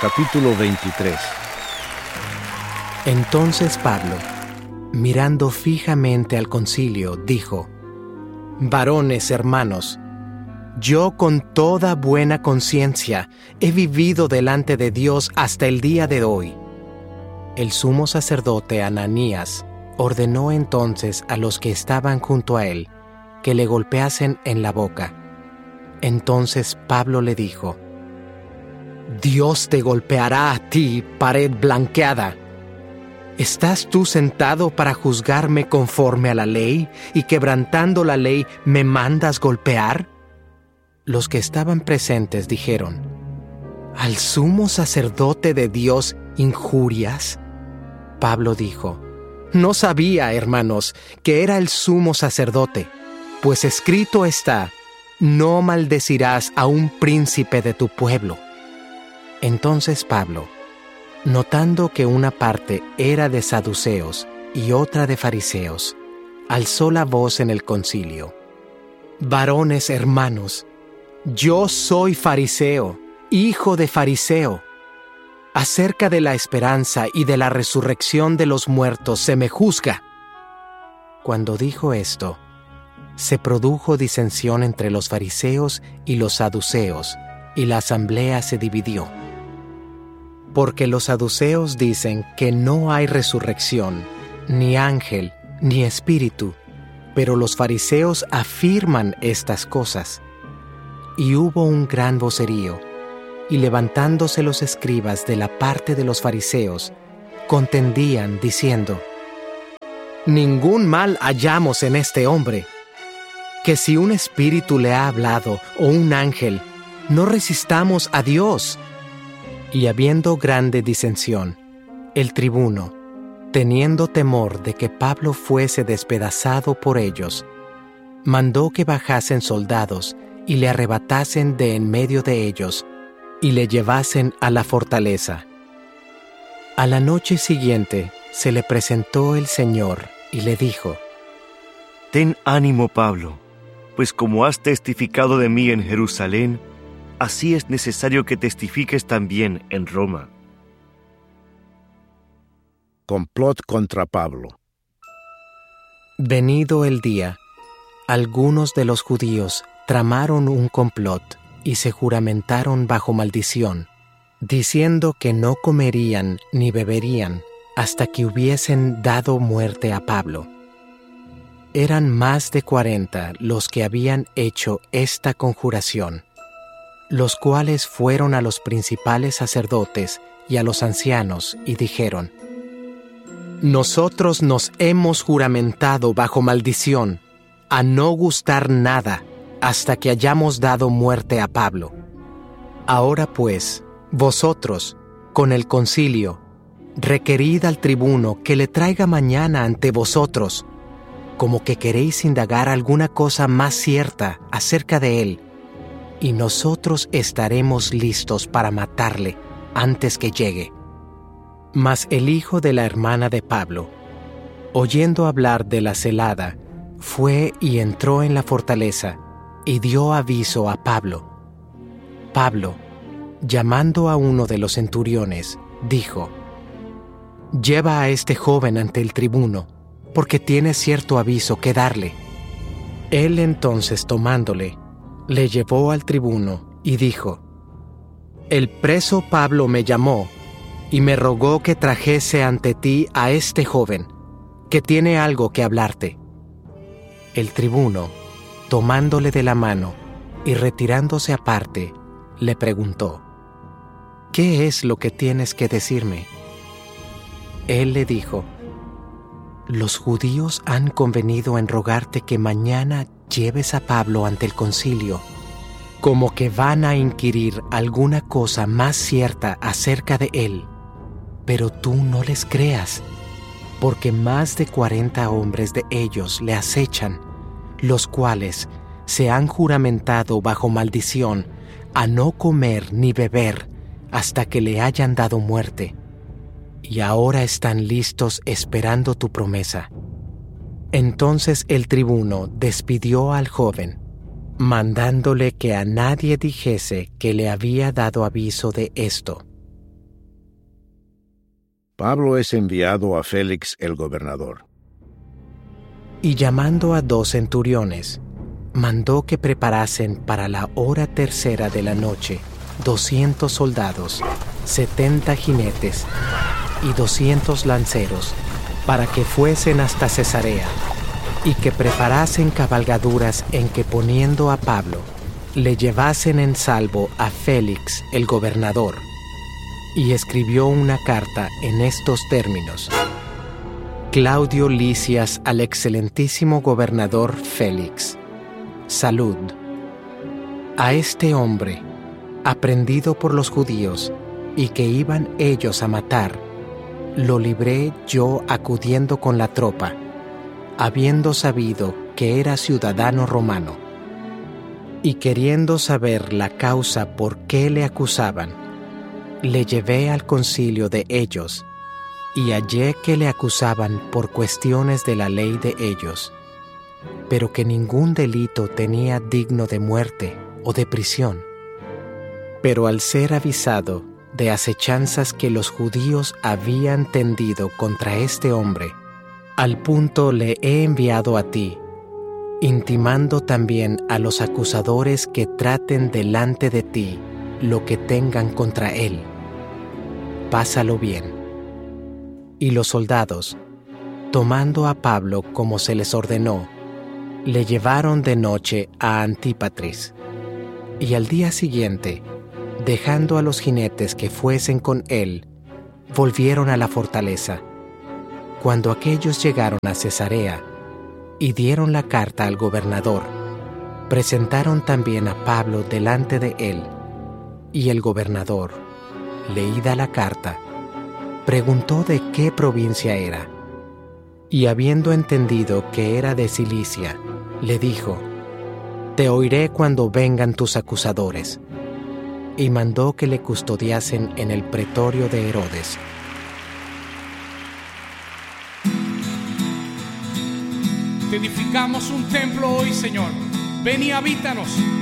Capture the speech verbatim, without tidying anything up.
Capítulo veintitrés. Entonces Pablo, mirando fijamente al concilio, dijo: Varones hermanos, yo con toda buena conciencia he vivido delante de Dios hasta el día de hoy. El sumo sacerdote Ananías ordenó entonces a los que estaban junto a él que le golpeasen en la boca. Entonces Pablo le dijo: Dios te golpeará a ti, pared blanqueada. ¿Estás tú sentado para juzgarme conforme a la ley y quebrantando la ley me mandas golpear? Los que estaban presentes dijeron: ¿Al sumo sacerdote de Dios injurias? Pablo dijo: No sabía, hermanos, que era el sumo sacerdote, pues escrito está: no maldecirás a un príncipe de tu pueblo. Entonces Pablo, notando que una parte era de saduceos y otra de fariseos, alzó la voz en el concilio: Varones hermanos, yo soy fariseo, hijo de fariseo. Acerca de la esperanza y de la resurrección de los muertos se me juzga. Cuando dijo esto, se produjo disensión entre los fariseos y los saduceos, y la asamblea se dividió. Porque los saduceos dicen que no hay resurrección, ni ángel, ni espíritu, pero los fariseos afirman estas cosas. Y hubo un gran vocerío, y levantándose los escribas de la parte de los fariseos, contendían diciendo: Ningún mal hallamos en este hombre, que si un espíritu le ha hablado o un ángel, no resistamos a Dios. Y habiendo grande disensión, el tribuno, teniendo temor de que Pablo fuese despedazado por ellos, mandó que bajasen soldados y le arrebatasen de en medio de ellos y le llevasen a la fortaleza. A la noche siguiente se le presentó el Señor y le dijo: Ten ánimo, Pablo, pues como has testificado de mí en Jerusalén, así es necesario que testifiques también en Roma. Complot contra Pablo. Venido el día, algunos de los judíos tramaron un complot y se juramentaron bajo maldición, diciendo que no comerían ni beberían hasta que hubiesen dado muerte a Pablo. Eran más de cuarenta los que habían hecho esta conjuración, los cuales fueron a los principales sacerdotes y a los ancianos y dijeron: Nosotros nos hemos juramentado bajo maldición a no gustar nada hasta que hayamos dado muerte a Pablo. Ahora pues, vosotros, con el concilio, requerid al tribuno que le traiga mañana ante vosotros, como que queréis indagar alguna cosa más cierta acerca de él, y nosotros estaremos listos para matarle antes que llegue. Mas el hijo de la hermana de Pablo, oyendo hablar de la celada, fue y entró en la fortaleza y dio aviso a Pablo. Pablo, llamando a uno de los centuriones, dijo: Lleva a este joven ante el tribuno, porque tiene cierto aviso que darle. Él entonces, tomándole, le llevó al tribuno y dijo: El preso Pablo me llamó y me rogó que trajese ante ti a este joven, que tiene algo que hablarte. El tribuno, tomándole de la mano y retirándose aparte, le preguntó: ¿Qué es lo que tienes que decirme? Él le dijo: Los judíos han convenido en rogarte que mañana lleves a Pablo ante el concilio, como que van a inquirir alguna cosa más cierta acerca de él, pero tú no les creas, porque más de cuarenta hombres de ellos le acechan, los cuales se han juramentado bajo maldición a no comer ni beber hasta que le hayan dado muerte, y ahora están listos esperando tu promesa. Entonces el tribuno despidió al joven, mandándole que a nadie dijese que le había dado aviso de esto. Pablo es enviado a Félix el gobernador. Y llamando a dos centuriones, mandó que preparasen para la hora tercera de la noche doscientos soldados, setenta jinetes y doscientos lanceros, para que fuesen hasta Cesarea, y que preparasen cabalgaduras en que, poniendo a Pablo, le llevasen en salvo a Félix el gobernador. Y escribió una carta en estos términos: Claudio Lisias al excelentísimo gobernador Félix, salud. A este hombre, aprendido por los judíos, y que iban ellos a matar, lo libré yo acudiendo con la tropa, habiendo sabido que era ciudadano romano. Y queriendo saber la causa por qué le acusaban, le llevé al concilio de ellos, y hallé que le acusaban por cuestiones de la ley de ellos, pero que ningún delito tenía digno de muerte o de prisión. Pero al ser avisado de acechanzas que los judíos habían tendido contra este hombre, al punto le he enviado a ti, intimando también a los acusadores que traten delante de ti lo que tengan contra él. Pásalo bien. Y los soldados, tomando a Pablo como se les ordenó, le llevaron de noche a Antípatris. Y al día siguiente, dejando a los jinetes que fuesen con él, volvieron a la fortaleza. Cuando aquellos llegaron a Cesarea y dieron la carta al gobernador, presentaron también a Pablo delante de él, y el gobernador, leída la carta, preguntó de qué provincia era, y habiendo entendido que era de Cilicia, le dijo: Te oiré cuando vengan tus acusadores. Y mandó que le custodiasen en el pretorio de Herodes. Te edificamos un templo hoy, Señor. Ven y habítanos.